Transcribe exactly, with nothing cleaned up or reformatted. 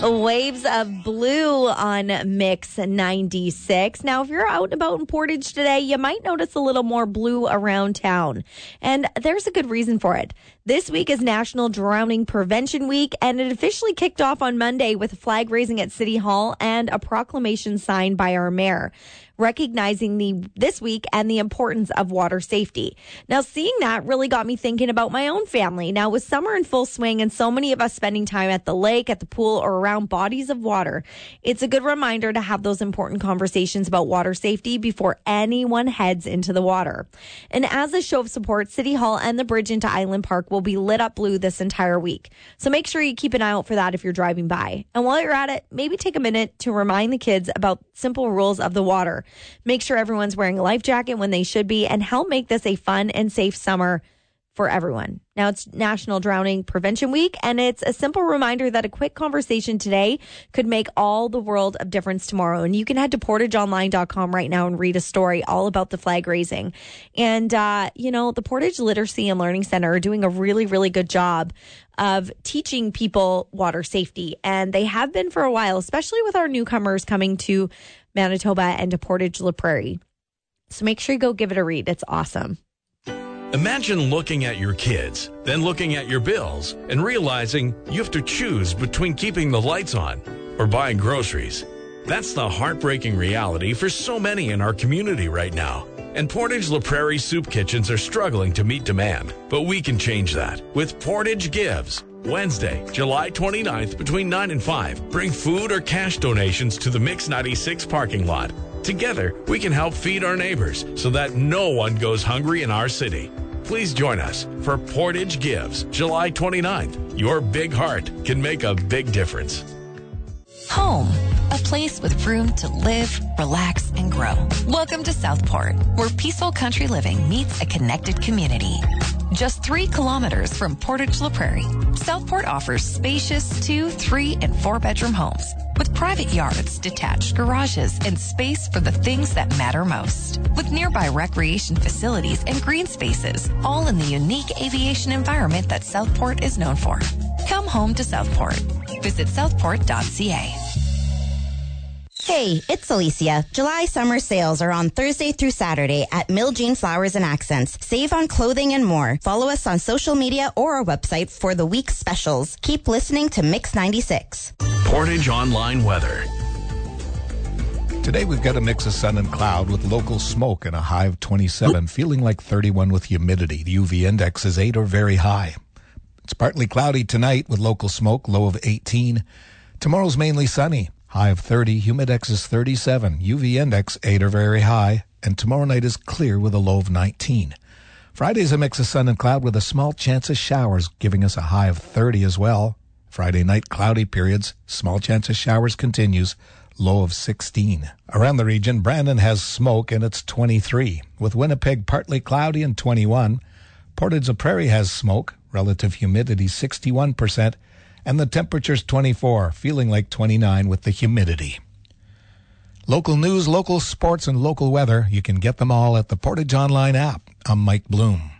Waves of Blue on Mix ninety-six. Now, if you're out and about in Portage today, you might notice a little more blue around town. And there's a good reason for it. This week is National Drowning Prevention Week, and it officially kicked off on Monday with a flag raising at City Hall and a proclamation signed by our mayor, recognizing the this week and the importance of water safety. Now, seeing that really got me thinking about my own family. Now, with summer in full swing and so many of us spending time at the lake, at the pool, or around bodies of water, it's a good reminder to have those important conversations about water safety before anyone heads into the water. And as a show of support, City Hall and the bridge into Island Park will be lit up blue this entire week. So make sure you keep an eye out for that if you're driving by. And while you're at it, maybe take a minute to remind the kids about simple rules of the water. Make sure everyone's wearing a life jacket when they should be, and help make this a fun and safe summer for everyone. Now, it's National Drowning Prevention Week, and it's a simple reminder that a quick conversation today could make all the world of difference tomorrow. And you can head to portage online dot com right now and read a story all about the flag raising. And, uh, you know, the Portage Literacy and Learning Center are doing a really, really good job of teaching people water safety. And they have been for a while, especially with our newcomers coming to Manitoba and to Portage La Prairie. So make sure you go give it a read. It's awesome. Imagine looking at your kids, then looking at your bills, and realizing you have to choose between keeping the lights on or buying groceries. That's the heartbreaking reality for so many in our community right now. And Portage La Prairie soup kitchens are struggling to meet demand. But we can change that with Portage Gives. Wednesday, July twenty-ninth, between nine and five, bring food or cash donations to the Mix ninety-six parking lot. Together, we can help feed our neighbors so that no one goes hungry in our city. Please join us for Portage Gives, July twenty-ninth. Your big heart can make a big difference. Home, a place with room to live, relax, and grow. Welcome to Southport, where peaceful country living meets a connected community. Just three kilometers from Portage La Prairie, Southport offers spacious two, three, and four-bedroom homes with private yards, detached garages, and space for the things that matter most. With nearby recreation facilities and green spaces, all in the unique aviation environment that Southport is known for. Come home to Southport. Visit southport dot c a. Hey, it's Alicia. July summer sales are on Thursday through Saturday at Mill Jean Flowers and Accents. Save on clothing and more. Follow us on social media or our website for the week's specials. Keep listening to Mix ninety-six. Portage Online Weather. Today we've got a mix of sun and cloud with local smoke and a high of twenty-seven, feeling like thirty-one with humidity. The U V index is eight or very high. It's partly cloudy tonight with local smoke, low of eighteen. Tomorrow's mainly sunny. High of thirty, humidex is thirty-seven, U V index eight or very high, and tomorrow night is clear with a low of nineteen. Friday's a mix of sun and cloud with a small chance of showers, giving us a high of thirty as well. Friday night, cloudy periods, small chance of showers continues, low of sixteen. Around the region, Brandon has smoke and it's twenty-three, with Winnipeg partly cloudy and twenty-one. Portage La Prairie has smoke, relative humidity sixty-one percent, and the temperature's twenty-four, feeling like twenty-nine with the humidity. Local news, local sports, and local weather, you can get them all at the Portage Online app. I'm Mike Bloom.